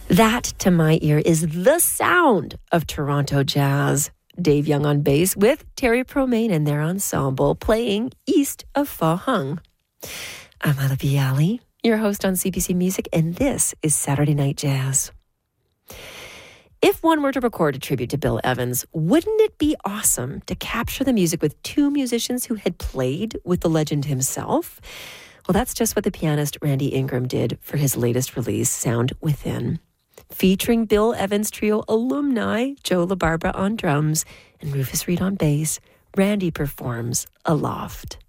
That, to my ear, is the sound of Toronto jazz. Dave Young on bass with Terry Promain and their ensemble playing East of Pho Hung. I'm Ala Bialy, your host on CBC Music, and this is Saturday Night Jazz. If one were to record a tribute to Bill Evans, wouldn't it be awesome to capture the music with two musicians who had played with the legend himself? Well, that's just what the pianist Randy Ingram did for his latest release, Sound Within. Featuring Bill Evans Trio alumni, Joe LaBarbera on drums and Rufus Reid on bass, Randy performs Aloft.